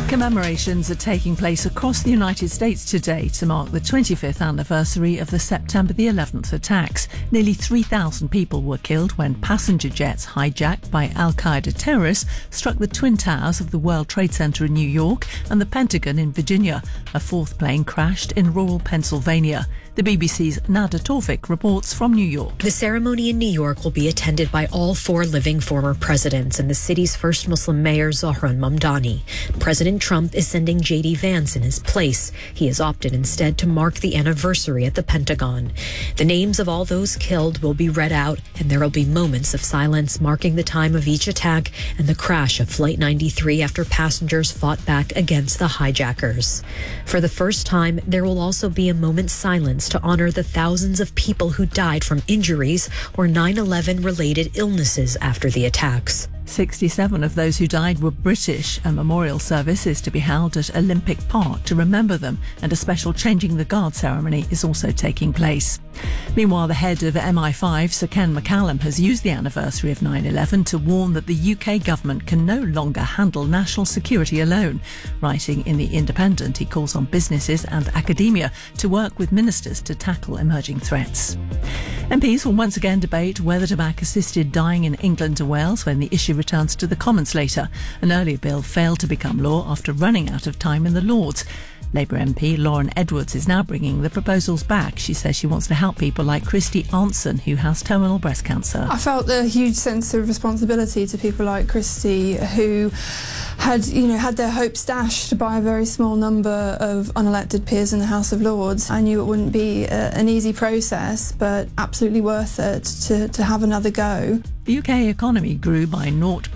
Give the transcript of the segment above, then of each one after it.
Commemorations are taking place across the United States today to mark the 25th anniversary of the September the 11th attacks. Nearly 3,000 people were killed when passenger jets hijacked by al-Qaeda terrorists struck the Twin Towers of the World Trade Center in New York and the Pentagon in Virginia. A fourth plane crashed in rural Pennsylvania. The BBC's Nada Tawfik reports from New York. The ceremony in New York will be attended by all four living former presidents and the city's first Muslim mayor, Zohran Mamdani. President Trump is sending J.D. Vance in his place. He has opted instead to mark the anniversary at the Pentagon. The names of all those killed will be read out, and there will be moments of silence marking the time of each attack and the crash of Flight 93 after passengers fought back against the hijackers. For the first time, there will also be a moment's silence to honor the thousands of people who died from injuries or 9/11 related illnesses after the attacks. 67 of those who died were British. A memorial service is to be held at Olympic Park to remember them, and a special Changing the Guard ceremony is also taking place. Meanwhile, the head of MI5, Sir Ken McCallum, has used the anniversary of 9/11 to warn that the UK government can no longer handle national security alone. Writing in The Independent, he calls on businesses and academia to work with ministers to tackle emerging threats. MPs will once again debate whether to back assisted dying in England and Wales when the issue returns to the Commons later. An earlier bill failed to become law after running out of time in the Lords. Labour MP Lauren Edwards is now bringing the proposals back. She says she wants to help people like Christy Arnson, who has terminal breast cancer. I felt a huge sense of responsibility to people like Christy, who had their hopes dashed by a very small number of unelected peers in the House of Lords. I knew it wouldn't be an easy process, but absolutely worth it to have another go. The UK economy grew by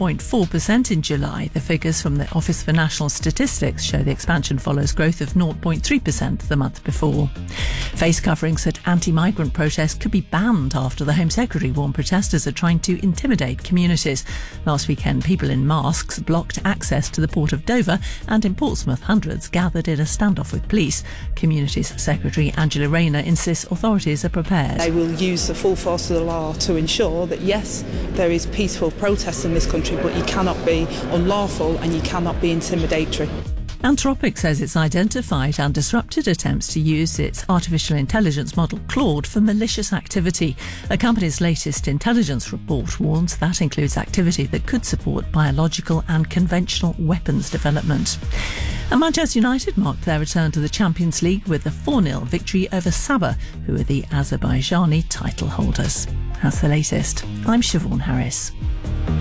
0.4% in July. The figures from the Office for National Statistics show the expansion follows growth of 0.3% the month before. Face coverings at anti-migrant protests could be banned after the Home Secretary warned protesters are trying to intimidate communities. Last weekend, people in masks blocked access to the port of Dover, and in Portsmouth, hundreds gathered in a standoff with police. Communities Secretary Angela Rayner insists authorities are prepared. They will use the full force of the law to ensure that, yes, there is peaceful protest in this country, but you cannot be unlawful and you cannot be intimidatory. Anthropic says it's identified and disrupted attempts to use its artificial intelligence model Claude for malicious activity. The company's latest intelligence report warns that includes activity that could support biological and conventional weapons development. And Manchester United marked their return to the Champions League with a 4-0 victory over Sabah, who are the Azerbaijani title holders. That's the latest. I'm Siobhan Harris.